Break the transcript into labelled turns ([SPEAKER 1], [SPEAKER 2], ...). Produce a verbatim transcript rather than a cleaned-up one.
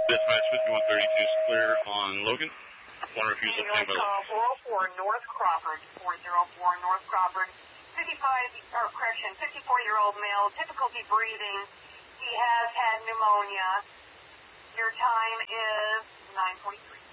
[SPEAKER 1] Dispatch fifty-one thirty-two is clear on Logan. One refusal claim by
[SPEAKER 2] call four oh four North Crawford, four oh four North Crawford, fifty-five, or correction, fifty-four-year-old male, difficulty breathing. He has had pneumonia. Your time is nine forty-three.